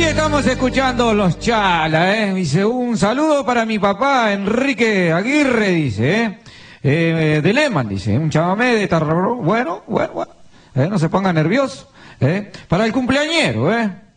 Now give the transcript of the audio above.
Y estamos escuchando los Chala, dice, un saludo para mi papá, Enrique Aguirre, dice, de Lehmann, dice, un chamamé de Tarragona, bueno, no se ponga nervioso, para el cumpleañero,